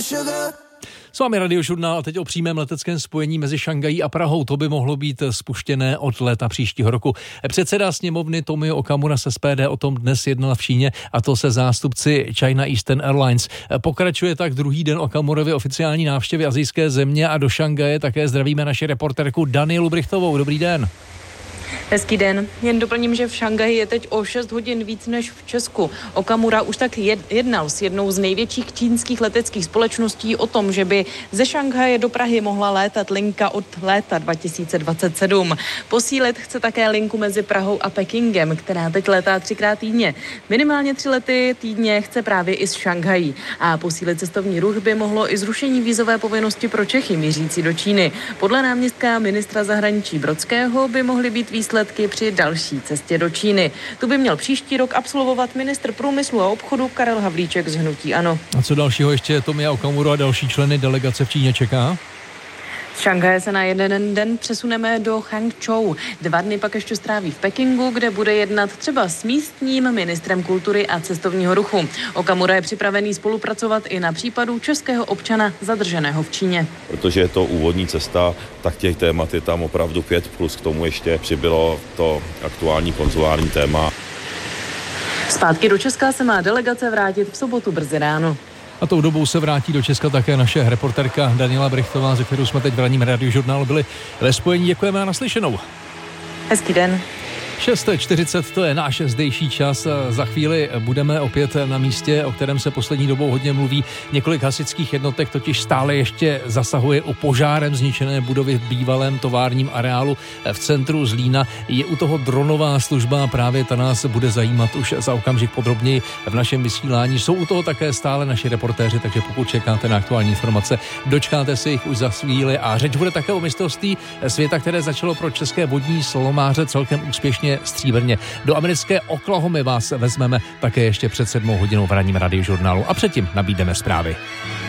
S vámi Radiožurnál a teď o přímém leteckém spojení mezi Šangají a Prahou. To by mohlo být spuštěné od léta příštího roku. Předseda sněmovny Tomio Okamura z SPD o tom dnes jednal v Číně, a to se zástupci China Eastern Airlines. Pokračuje tak druhý den Okamurovy oficiální návštěvy asijské země a do Šangaje také zdravíme naši reportérku Danielu Brichtovou. Dobrý den. Hezký den. Jen doplním, že v Šangaji je teď o 6 hodin víc než v Česku. Okamura už tak jednal s jednou z největších čínských leteckých společností o tom, že by ze Šanghaje do Prahy mohla létat linka od léta 2027. Posílit chce také linku mezi Prahou a Pekingem, která teď létá 3krát týdně. Minimálně 3 lety týdně chce právě i z Šanghají. A posílit cestovní ruch by mohlo i zrušení vízové povinnosti pro Čechy mířící do Číny. Podle náměstka ministra zahraničí Brodského by mohly být výsledky při další cestě do Číny. Tu by měl příští rok absolvovat ministr průmyslu a obchodu Karel Havlíček z hnutí ANO. A co dalšího ještě Tomia Okamura a další členy delegace v Číně čeká? Z Šanghaje se na jeden den přesuneme do Hangzhou. 2 dny pak ještě stráví v Pekingu, kde bude jednat třeba s místním ministrem kultury a cestovního ruchu. Okamura je připravený spolupracovat i na případu českého občana zadrženého v Číně. Protože je to úvodní cesta, tak těch témat je tam opravdu 5, plus k tomu ještě přibylo to aktuální konzulární téma. Zpátky do Česka se má delegace vrátit v sobotu brzy ráno. A tou dobou se vrátí do Česka také naše reportérka Daniela Brichtová, ze kterou jsme teď v ranním Radiožurnálu byli ve spojení. Děkujeme a naslyšenou. Hezký den. 6:40, to je náš zdejší čas. Za chvíli budeme opět na místě, o kterém se poslední dobou hodně mluví. Několik hasičských jednotek totiž stále ještě zasahuje o požárem zničené budovy v bývalém továrním areálu v centru Zlína. Je u toho dronová služba a právě ta nás bude zajímat už za okamžik podrobněji v našem vysílání. Jsou u toho také stále naši reportéři, takže pokud čekáte na aktuální informace, dočkáte se jich už za chvíli. A řeč bude také o mistrovství světa, které začalo pro české vodní slalomáře celkem úspěšně stříbrně. Do americké Oklahomy vás vezmeme také ještě před 7 hodinou v ranním Radiožurnálu a předtím nabídneme zprávy.